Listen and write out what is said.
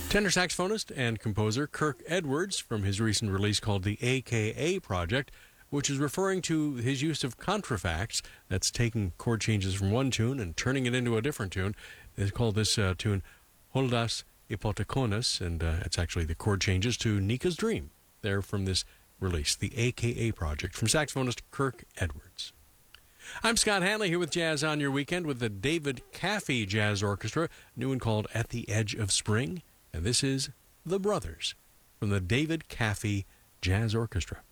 Tenor saxophonist and composer Kirk Edwards, from his recent release called the AKA Project, which is referring to his use of contrafacts, that's taking chord changes from one tune and turning it into a different tune. They call this tune Holdas Hypothekonis, and it's actually the chord changes to Nika's Dream. They're from this release, the AKA Project, from saxophonist Kirk Edwards. I'm Scott Hanley here with Jazz on Your Weekend with the David Caffey Jazz Orchestra, new one called At the Edge of Spring. And this is The Brothers from the David Caffey Jazz Orchestra.